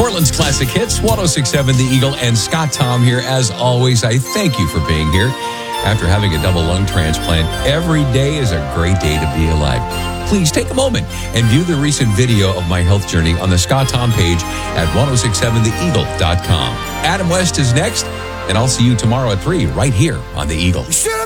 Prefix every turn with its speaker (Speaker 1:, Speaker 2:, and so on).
Speaker 1: Portland's classic hits, 106.7 The Eagle, and Scott Tom here. As always, I thank you for being here. After having a double lung transplant, every day is a great day to be alive. Please take a moment and view the recent video of my health journey on the Scott Tom page at 1067theeagle.com. Adam West is next, and I'll see you tomorrow at 3 right here on The Eagle.